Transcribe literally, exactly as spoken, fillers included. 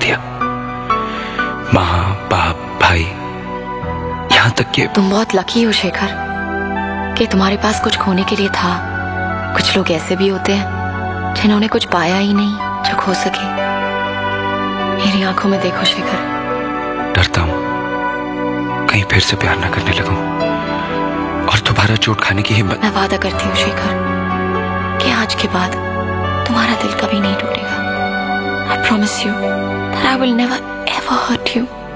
दिया। माँ बाप भाई, यहाँ तक कि तुम बहुत लकी हो शेखर कि तुम्हारे पास कुछ खोने के लिए था। कुछ लोग ऐसे भी होते हैं जिन्होंने कुछ पाया ही नहीं जो खो सके। मेरी आंखों में देखो शेखर। डरता हूँ कहीं फिर से प्यार ना करने लगूं और दोबारा चोट खाने की हिम्मत। मैं वादा करती हूँ शेखर कि आज के बाद तुम्हारा दिल कभी नहीं टूटेगा। I promise you that I will never ever hurt you.